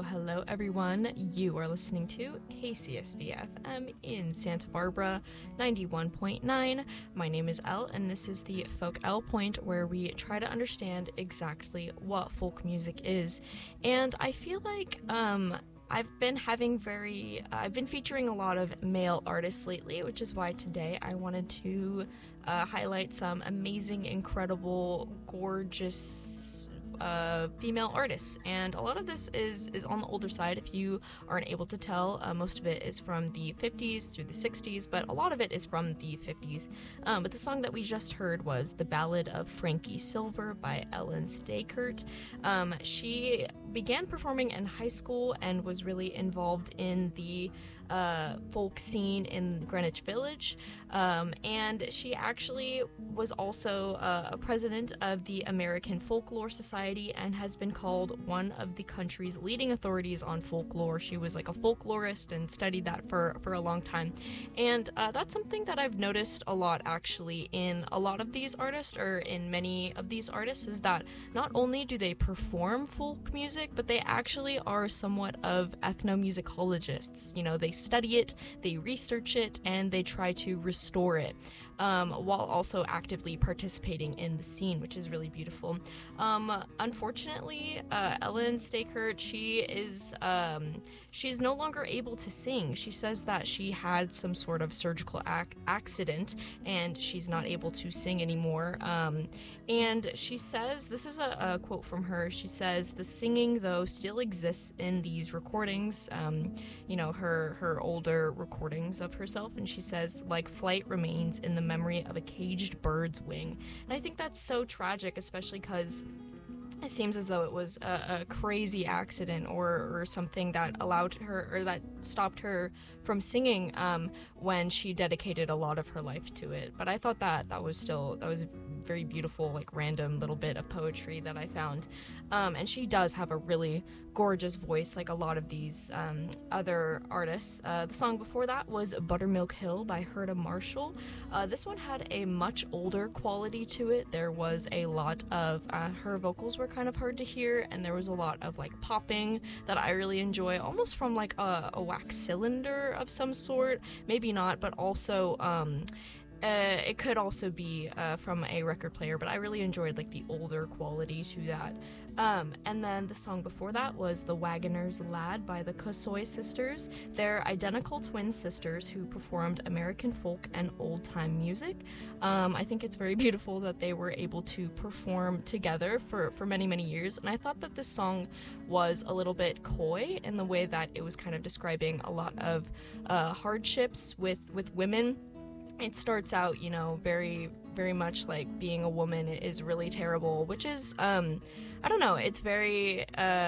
hello everyone. You are listening to KCSB-FM in Santa Barbara, 91.9. My name is Elle, and this is the Folk Elle Point, where we try to understand exactly what folk music is. And I feel like I've been featuring a lot of male artists lately, which is why today I wanted to highlight some amazing, incredible, gorgeous female artists, and a lot of this is on the older side. If you aren't able to tell, most of it is from the 50s through the 60s, but a lot of it is from the 50s. But the song that we just heard was The Ballad of Frankie Silver by Ellen Stakert. She began performing in high school and was really involved in the folk scene in Greenwich Village, and she actually was also a president of the American Folklore Society and has been called one of the country's leading authorities on folklore. She was like a folklorist and studied that for a long time, and that's something that I've noticed a lot actually in a lot of these artists, or in many of these artists, is that not only do they perform folk music, but they actually are somewhat of ethnomusicologists. You know, they study it, they research it, and they try to restore it, while also actively participating in the scene, which is really beautiful. Unfortunately, Ellen Stakert, she's no longer able to sing. She says that she had some sort of surgical accident and she's not able to sing anymore. And she says, this is a quote from her, she says, "The singing, though, still exists in these recordings," her older recordings of herself, and she says, "like flight remains in the memory of a caged bird's wing." And I think that's so tragic, especially because it seems as though it was a crazy accident or something that allowed her, or that stopped her from singing when she dedicated a lot of her life to it. But I thought that was a very beautiful, like, random little bit of poetry that I found. And she does have a really gorgeous voice, like a lot of these other artists. The song before that was Buttermilk Hill by Herta Marshall. This one had a much older quality to it. There was a lot of her vocals were kind of hard to hear, and there was a lot of like popping that I really enjoy, almost from like a wax cylinder of some sort, maybe not, but also it could also be from a record player, but I really enjoyed like the older quality to that. And then the song before that was The Wagoner's Lad by the Kossoy Sisters. They're identical twin sisters who performed American folk and old-time music. I think it's very beautiful that they were able to perform together for many, many years, and I thought that this song was a little bit coy in the way that it was kind of describing a lot of hardships with women. It starts out, very, very much like being a woman is really terrible, which is, I don't know, it's very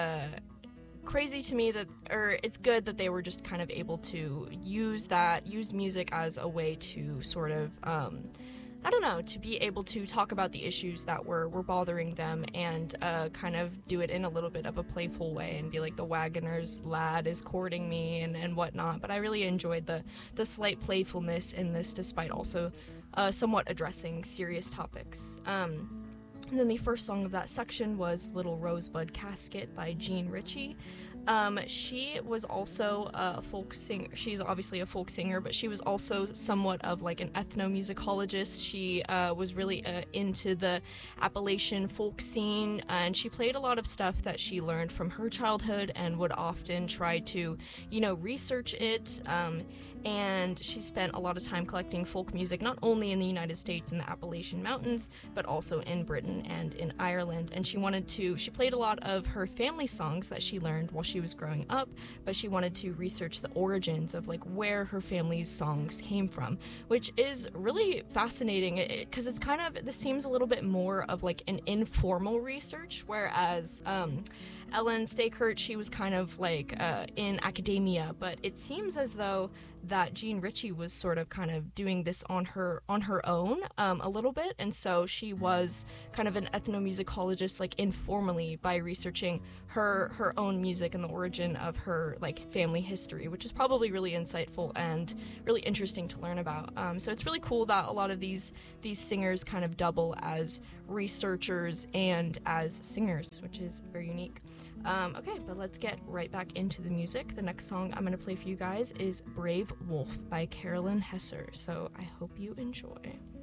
crazy to me it's good that they were just kind of able to use music as a way to sort of, I don't know, to be able to talk about the issues that were bothering them and kind of do it in a little bit of a playful way and be like, the wagoner's lad is courting me and whatnot. But I really enjoyed the slight playfulness in this, despite also somewhat addressing serious topics. And then the first song of that section was Little Rosebud Casket by Jean Ritchie. She was also a folk singer. She's obviously a folk singer, but she was also somewhat of like an ethnomusicologist. She was really into the Appalachian folk scene, and she played a lot of stuff that she learned from her childhood and would often try to, research it. And she spent a lot of time collecting folk music, not only in the United States and the Appalachian Mountains, but also in Britain and in Ireland. And she played a lot of her family songs that she learned while she was growing up, but she wanted to research the origins of like where her family's songs came from, which is really fascinating because it's kind of, this seems a little bit more of like an informal research, whereas Ellen Stakert, she was kind of like in academia, but it seems as though that Jean Ritchie was sort of kind of doing this on her own a little bit, and so she was kind of an ethnomusicologist like informally by researching her own music and the origin of her like family history, which is probably really insightful and really interesting to learn about. So it's really cool that a lot of these singers kind of double as researchers and as singers, which is very unique. Okay, but let's get right back into the music. The next song I'm going to play for you guys is Brave Wolf by Carolyn Hesser, so I hope you enjoy.